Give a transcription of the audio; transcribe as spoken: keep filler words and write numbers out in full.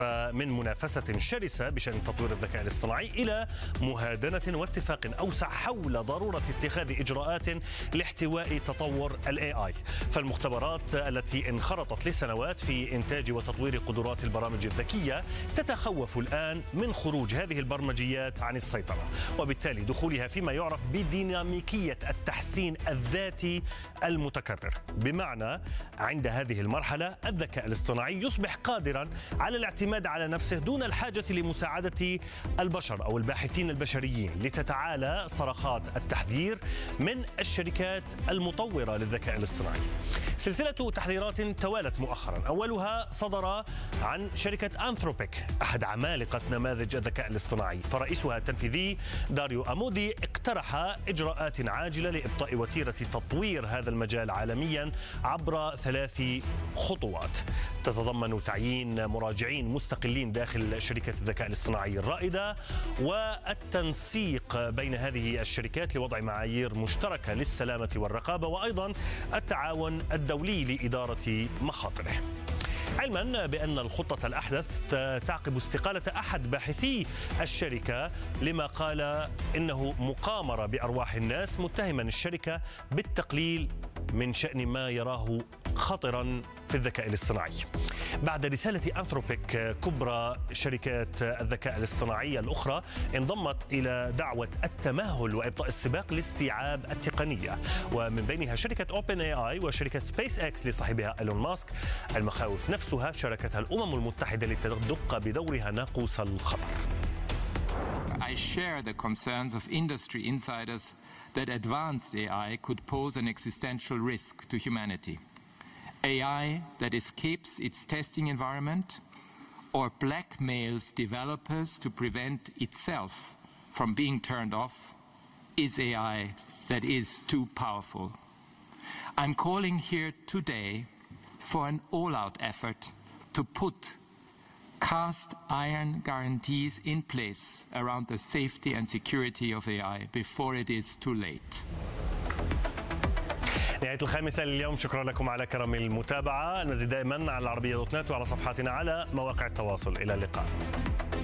من منافسة شرسة بشأن تطوير الذكاء الاصطناعي إلى مهادنة واتفاق أوسع حول ضرورة اتخاذ إجراءات لاحتواء تطور ال إيه آي. فالمختبرات التي انخرطت لسنوات في إنتاج وتطوير قدرات البرامج الذكية تتخوف الآن من خروج هذه البرمجيات عن السيطرة، وبالتالي دخولها فيما يعرف بديناميكية التحسين الذاتي المتكرر. بمعنى عند هذه المرحلة الذكاء الاصطناعي يصبح قادرا على الاعتماد على نفسه دون الحاجة لمساعدة البشر أو الباحثين البشريين، لتتعالى صرخات التحذير من الشركات المطورة للذكاء الاصطناعي. سلسلة تحذيرات توالت مؤخرا، أولها صدر عن شركة أنثروبيك أحد عمالقة نماذج الذكاء الاصطناعي، فرئيسها التنفيذي داريو أمودي اقترح إجراءات عاجلة لإبطاء وتيرة تطوير هذا المجال عالميا عبر ثلاث خطوات تتضمن تعيين مراجعين مستقلين داخل شركة الذكاء الاصطناعي الرائدة، والتنسيق بين هذه الشركات لوضع معايير مشتركة للسلامة والرقابة، وأيضا التعاون الدولي لإدارة مخاطره. علما بأن الخطة الأحدث تعقب استقالة أحد باحثي الشركة لما قال إنه مقامرة بأرواح الناس، متهما الشركة بالتقليل من شأن ما يراه خطرا في الذكاء الاصطناعي. بعد رسالة أنثروبيك كبرى شركات الذكاء الاصطناعي الأخرى انضمت إلى دعوة التمهل وإبطاء السباق لاستيعاب التقنية، ومن بينها شركة أوبن إيه آي وشركة سبيس إكس لصاحبها إيلون ماسك. المخاوف نفسها شاركتها الأمم المتحدة لتدق بدورها ناقوس الخطر. I share the concerns of industry insiders that advanced A I could pose an existential risk to humanity. A I that escapes its testing environment or blackmails developers to prevent itself from being turned off is A I that is too powerful. I'm calling here today for an all-out effort to put cast iron guarantees in place around the safety and security of A I before it is too late. نهاية الخامسة لليوم، شكرا لكم على كرم المتابعة. المزيد دائما على العربية دوت نت وعلى صفحاتنا على مواقع التواصل. إلى اللقاء.